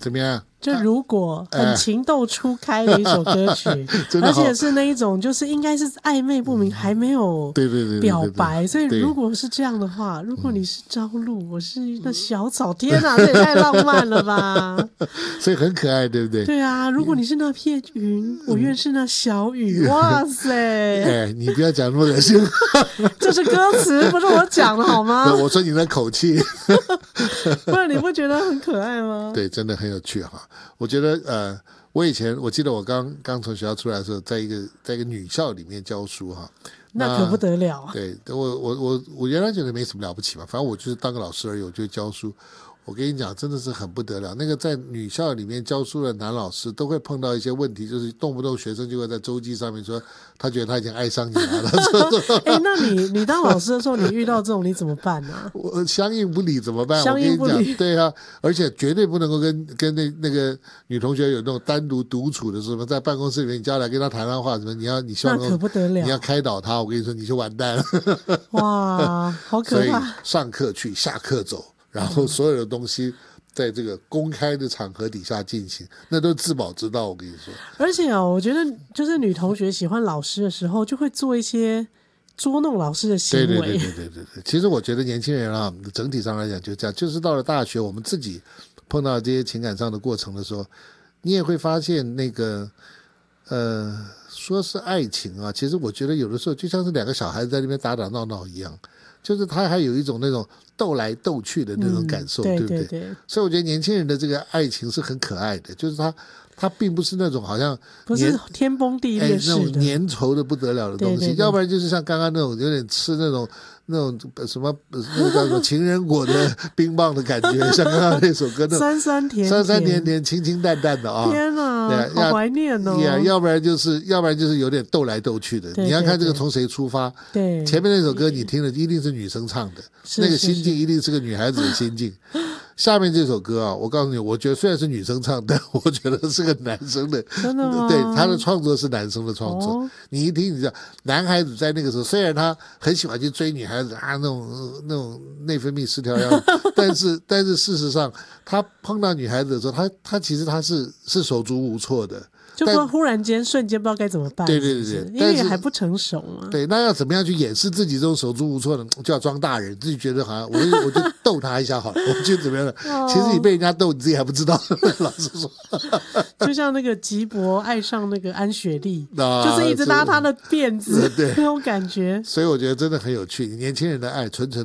怎么样？ 就如果很情窦初开的一首歌曲，而且是那一种就是应该是暧昧不明，还没有表白，所以如果是这样的话，如果你是朝露，我是那小草，天啊，这也太浪漫了吧！ 所以很可爱，对不对？ 对啊，如果你是那片云，我愿是那小雨。哇塞！ 哎，你不要讲那么恶心， 这是歌词，不是我讲的好吗？ 我说你的口气， 不然你不觉得很可爱吗？ 对，真的很有趣哈。我觉得我记得我刚从学校出来的时候，在一个女校里面教书哈， 那可不得了。 对，我原来觉得没什么了不起嘛，反正我就是当个老师而已，我就教书。我跟你讲，真的是很不得了。那个在女校里面教书的男老师都会碰到一些问题，就是动不动学生就会在周记上面说，他觉得他已经爱上你了。 那你当老师的时候，你遇到这种你怎么办呢？ 我相应不理怎么办？ 相应不理， 我跟你讲，对啊，而且绝对不能够跟那个女同学有那种单独独处的什么，在办公室里面你叫来跟她谈谈话什么，你希望那可不得了， 你要开导她，我跟你说你就完蛋了。 哇，好可怕！ 所以上课去，下课走。然后所有的东西在这个公开的场合底下进行，那都是自保之道，我跟你说。 而且我觉得就是女同学喜欢老师的时候，就会做一些捉弄老师的行为。 对。其实我觉得年轻人啊，整体上来讲就这样，就是到了大学，我们自己碰到这些情感上的过程的时候，你也会发现那个说是爱情啊，其实我觉得有的时候就像是两个小孩子在那边打打闹闹一样。就是他还有一种那种斗来斗去的那种感受，对不对？所以我觉得年轻人的这个爱情是很可爱的，就是他并不是那种好像不是天崩地裂式的那种粘稠的不得了的东西，要不然就是像刚刚那种有点吃那种什么那个叫什么情人果的冰棒的感觉，像刚刚那首歌那酸酸甜甜、清清淡淡的啊！ 天哪，好怀念哦！ 要不然就是有点斗来斗去的。你要看这个从谁出发？ 对， 前面那首歌你听的一定是女生唱的，那个心境一定是个女孩子的心境。下面这首歌啊，我告诉你，我觉得虽然是女生唱，但我觉得是个男生的。 真的吗？ 对，他的创作是男生的创作。你一听，你知道，男孩子在那个时候，虽然他很喜欢去追女孩子啊，那种内分泌失调样子，但是事实上，他碰到女孩子的时候，他其实他是手足无措的。 就不知道忽然间瞬间不知道该怎么办， 对， 因为还不成熟嘛。 对，那要怎么样去掩饰自己这种手足无措呢？就要装大人，自己觉得好像我就逗他一下好了，我就怎么样了？其实你被人家逗，你自己还不知道。老实说， 就像那个吉伯爱上那个安雪莉，就是一直拉他的辫子，那种感觉。 所以我觉得真的很有趣，年轻人的爱纯纯